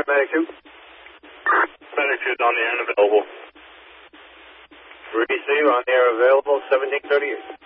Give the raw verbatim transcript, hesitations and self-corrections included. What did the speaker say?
Medic two. Medic two is on the air and available. Receive on the air available, seventeen thirty-eight.